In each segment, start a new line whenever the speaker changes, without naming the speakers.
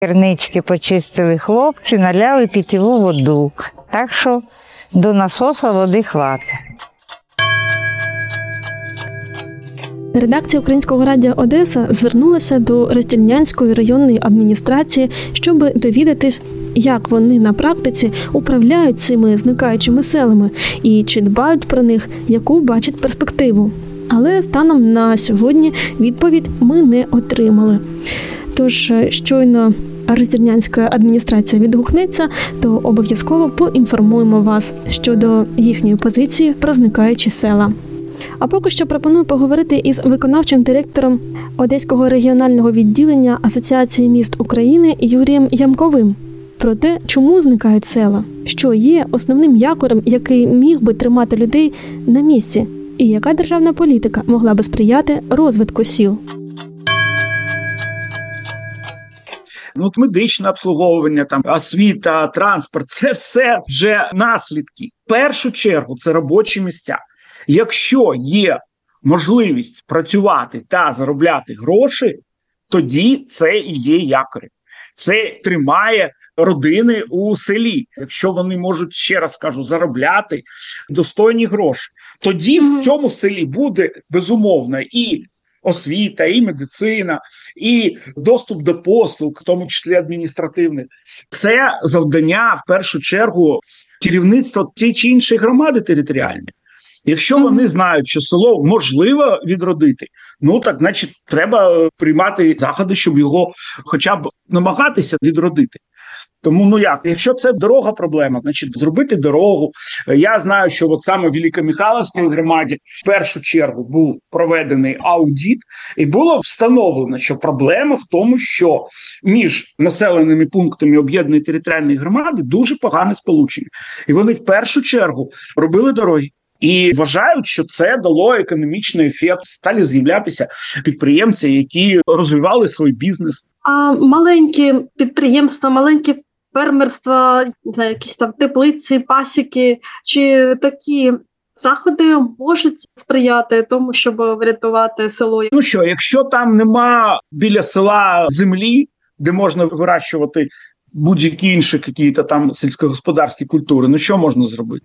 Кернички почистили хлопці, наляли питьову воду. Так що до насоса води хватить.
Редакція Українського радіо Одеса звернулася до Роздільнянської районної адміністрації, щоб довідатись, як вони на практиці управляють цими зникаючими селами і чи дбають про них, яку бачать перспективу. Але станом на сьогодні відповідь ми не отримали. Тож, щойно Роздільнянська адміністрація відгукнеться, то обов'язково поінформуємо вас щодо їхньої позиції про зникаючі села. А поки що пропоную поговорити із виконавчим директором Одеського регіонального відділення Асоціації міст України Юрієм Ямковим про те, чому зникають села, що є основним якорем, який міг би тримати людей на місці, і яка державна політика могла би сприяти розвитку сіл.
Медичне обслуговування, освіта, транспорт – це все вже наслідки. В першу чергу це робочі місця. Якщо є можливість працювати та заробляти гроші, тоді це і є якорем. Це тримає родини у селі. Якщо вони можуть, ще раз кажу, заробляти достойні гроші, тоді в цьому селі буде, безумовно, і освіта, і медицина, і доступ до послуг, в тому числі адміністративних. Це завдання, в першу чергу, керівництва тієї чи іншої громади територіальної. Якщо вони знають, що село можливо відродити, значить, треба приймати заходи, щоб його хоча б намагатися відродити. Тому, якщо це дорога проблема, значить, зробити дорогу. Я знаю, що от саме в Великомихайлівській громаді в першу чергу був проведений аудит, і було встановлено, що проблема в тому, що між населеними пунктами об'єднаної територіальної громади дуже погане сполучення. І вони в першу чергу робили дороги. І вважають, що це дало економічний ефект. Стали з'являтися підприємці, які розвивали свій бізнес.
А маленькі підприємства, маленькі фермерства, якісь там теплиці, пасіки, чи такі заходи можуть сприяти тому, щоб врятувати село?
Якщо там нема біля села землі, де можна вирощувати будь-які інші там сільськогосподарські культури, що можна зробити?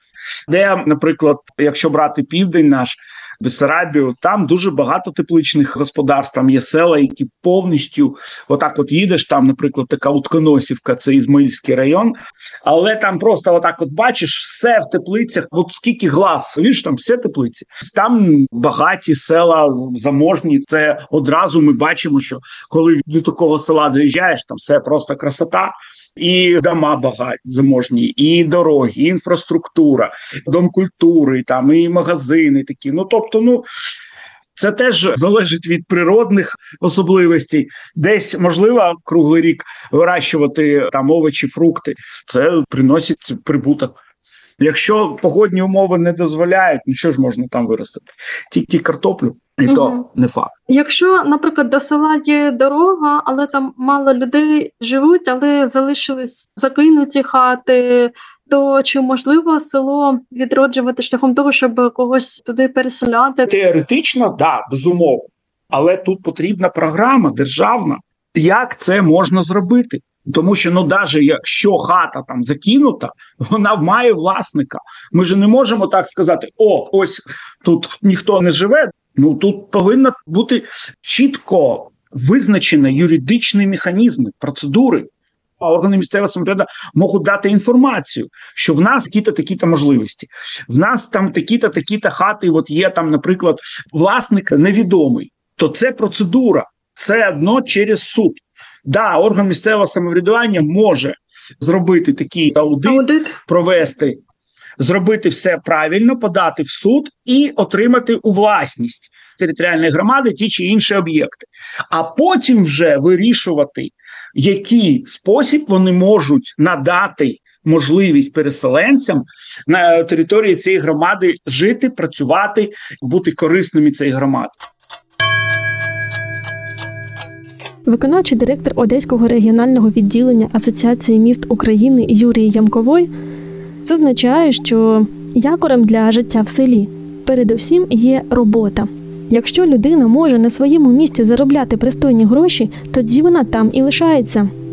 Де, наприклад, якщо брати південь наш, Бессарабію, там дуже багато тепличних господарств, там є села, які повністю, їдеш, там, наприклад, така Утконосівка, це Ізмаїльський район, але там просто бачиш все в теплицях, скільки глаз, там все теплиці. Там багаті села, заможні, це одразу ми бачимо, що коли до такого села доїжджаєш, там все просто красота. І дома багаті, заможні, і дороги, і інфраструктура, дом культури, і магазини такі. Це теж залежить від природних особливостей. Десь, можливо, круглий рік вирощувати овочі, фрукти. Це приносить прибуток. Якщо погодні умови не дозволяють, що ж можна там виростити? Тільки картоплю, і то не факт.
Якщо, наприклад, до села є дорога, але там мало людей живуть, але залишились закинуті хати, то чи можливо село відроджувати шляхом того, щоб когось туди переселяти?
Теоретично, безумовно. Але тут потрібна програма державна. Як це можна зробити? Тому що, навіть якщо хата там закинута, вона має власника. Ми ж не можемо так сказати, ось тут ніхто не живе. Тут повинно бути чітко визначені юридичні механізми, процедури. Органи місцевого самоврядування можуть дати інформацію, що в нас такі-то можливості. В нас там такі-то хати, є там, наприклад, власник невідомий. То це процедура, це одно через суд. Орган місцевого самоврядування може зробити такий аудит, провести, зробити все правильно, подати в суд і отримати у власність територіальної громади ті чи інші об'єкти. А потім вже вирішувати, який спосіб вони можуть надати можливість переселенцям на території цієї громади жити, працювати, бути корисними цієї громади.
Виконавчий директор Одеського регіонального відділення Асоціації міст України Юрій Ямковой зазначає, що якорем для життя в селі передусім є робота. Якщо людина може на своєму місці заробляти пристойні гроші, тоді вона там і лишається.